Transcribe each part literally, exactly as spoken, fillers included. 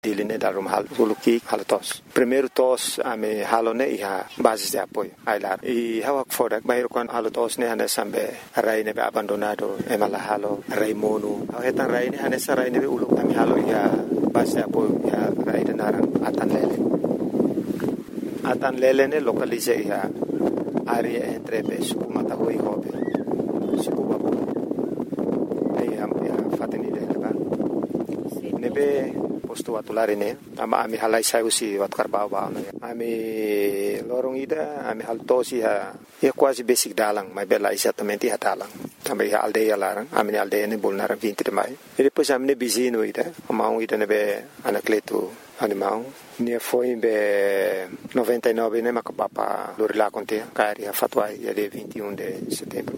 dele né dar um halo soluki halo tos primeiro tos ame halo né ia bases de apoio aí lá e hawa fora bairro quando halo tos né ane sambe rai né abandonado e mala halo rai mono hetan rai né ane sa rai né ulu ame halo ia base de apoio ia rai de narang atan lele atan lele né localize ia área entre besu mata hoi hobe suku babu aí am ia fateni lele ba nebe posto atulare ne ama ami halai sai usi wat karbau ba no ami lorong ida ami hal tosi ha ya quasi basic dalang mai bela exatamente ha dalang também ha aldeia larang ami aldeia ne bolnara vinte de mai e depois ami ne bizino ida ama ida ne be anacleto animal ne foi be noventa e nove ne makapapa lorila contea cari ha fatwai ya de vinte e um de setembro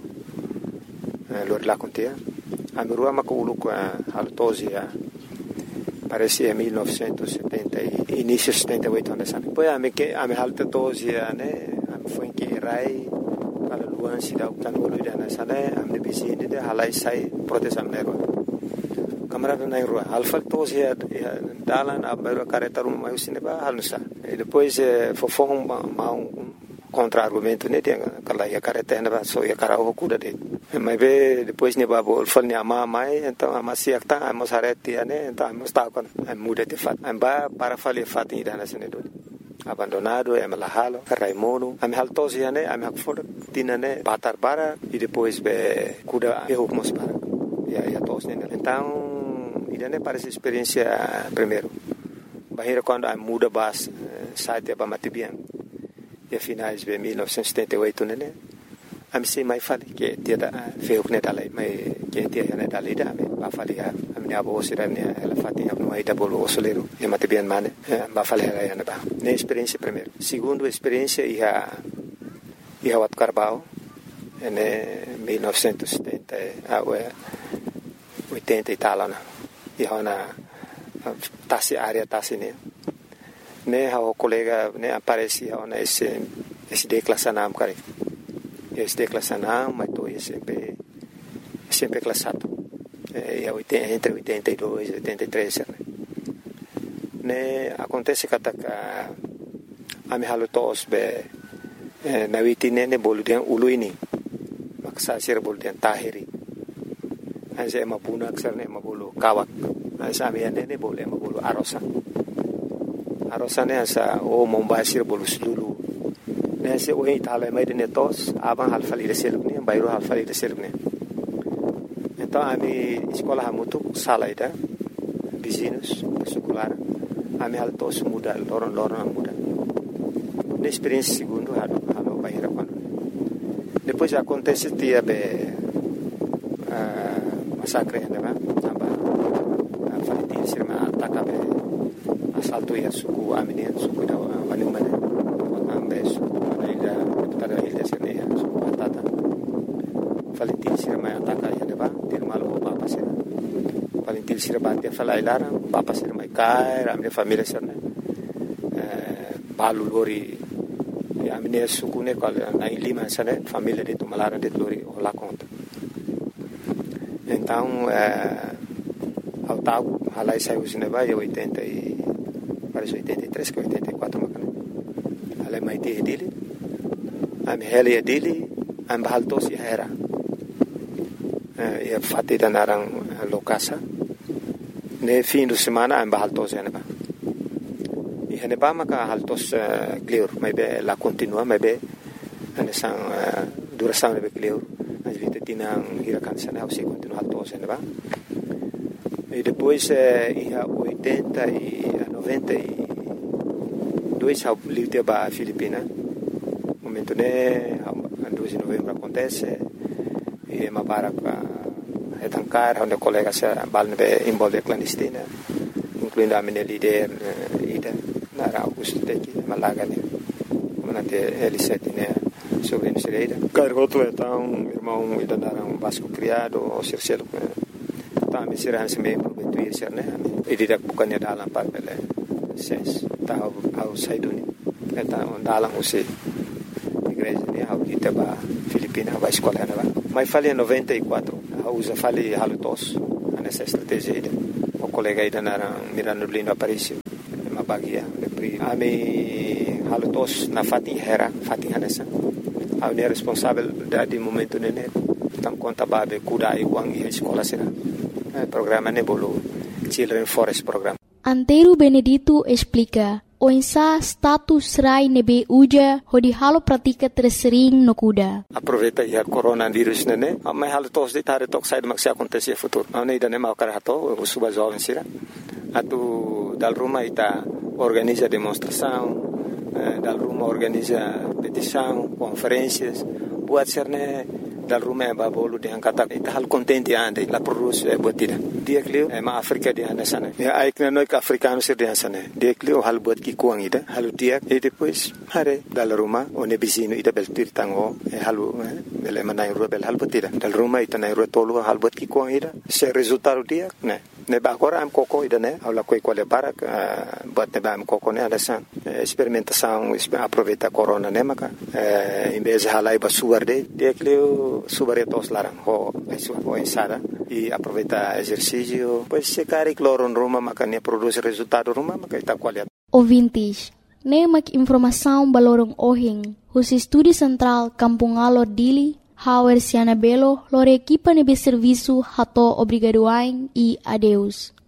lorila contea ami rua makulu kwa hal tosi ha parecia mil novecentos e setenta e início setenta e oito anos sabe poi a me que a me alta tosi né a me foi que rai para luan se dá o tanolo de na sala a me bizine de halai sai proteção nego câmera na rua alfa tosi dala na beira careta um mais cinema halsa e depois fofo um contra-argumento né tem aquela ia careta na só ia cara o cuida de mas be depois ne babo fal ne ama mai então ama siak ta amos hareti né então amos ta con muda de fat amba para fale fat ida na sene do abandonado é malahalo raimono am haltosi né am hakfor tina né batar bara e depois be cuida eu mos para ia ia tos né então ida né parece experiência primeiro bahira quando am muda bas site ba matibian e finais de mil novecentos e setenta e oito né am sei mai fali que dia da feu né dalai mai que dia né dalai da ba fali a minha avó sira né ela fatia no aí da bolo osoleiro e mate bem mane ba fali ela ia ba ne experiência primeiro segundo experiência ia ia wat carbau né mil novecentos e setenta a oitenta e tal na ia na tasi área tasi né né o colega né aparecia na esse esse declassanam cara esse declassanam mas tô sempre sempre classado é entre oitenta e dois e oitenta e três né né acontece que a a me halo tos be na vitine ne boludian uluini maksa sir boludian tahiri asa mapuna aksar ne mabulu kawak asa me ne bolu mabulu arosa arosa ne asa o mombasir bolu sulu ne se o itala mai de netos aban hal fali de selune bairo hal fali de selune então a mi escola muito sala ida vizinhos secular a mi hal tos muda loron loron muda ne experiência segundo halo halo baira quando depois acontece dia be massacre né aba fali de sirma ataca be assalto ia suku amine suku da wani mane ambe suku ida pada ida sene suku patata Valentin sirma ataka ya deba dir malo papa sir Valentin sirma dia fala ilara papa sir mai kai amne família sir né balu lori amine suku ne qual na lima sane família de tumalara de lori la conta então ao tal halai saiu cinema e oitenta e parece oitenta e três que oitenta e quatro macane halai mai te dele am hele dele am baltos e era e fatti da narang lokasa ne fim de semana am baltos e neba e neba maka haltos clear mai be la continua mai be ane sang duração be clear as vite tinang hirakan sana se continua haltos e neba e depois ia oitenta e noventa e dois ao livre ba Filipina momento né dois de novembro acontece e uma barca é tancar onde colega se balne envolve clandestina incluindo a minha líder ida na Augusto Teki Malaga né manate L sete né sobre a Nereida cargoto então irmão ida dar um vasco criado ou cercelo tá me será se meio prometuir ser né e didak bukannya dalam par bele ses tá ao saiduni então dalam usi igreja né ao kita ba Filipina ba escola né ba mas falei em noventa e quatro a usa falei halutos nessa estratégia o colega ida na Miranda Lindo Aparicio mabagia pri ami halutos na fati hera fati hanesa a ne responsável da de momento nene tam conta babe kuda e wang e escola sira programa ne bolo Children Forest Program. Antero Benedito explica o insa status rai nebe uja hodi halo pratika tersering no kuda. Aproveita ya coronavírus nene, mas halo tos de tare tok sai mak se acontecer futuro. Ane ida ne mau karato o suba jovem sira. Atu dal Roma ita organiza demonstração, dal Roma organiza petição, conferências, buat serne dal Roma ba bolu de angkata ita hal contente ande la produce e botida. Dia klio e ma Afrika de anda sana. Ya aikna no ka africano sir de sana. Dia klio hal bot ki kuang ida, hal dia e depois hare dal Roma o ne bisino ida bel tirtango e halu bel manai rebel hal botida. Dal Roma ita na ro tolu hal bot ki kuang ida. Se resultado dia ne. Ne ba agora am coco ida ne, ala coi quale para bot ne ba am coco ne ala san. Experimentação, aproveita corona ne maka. Em vez de halai ba suarde, dia klio subaretos larang ho isso ho ensada e aproveita exercício pois se cari cloro no Roma maka ne produz resultado Roma maka ita qualidade. Ouvintes, ne mak informação balorong ohing, os estúdio central Kampung Alor Dili, Hauer Siana Belo, lor equipa nebe serviço hato obrigadoain e adeus.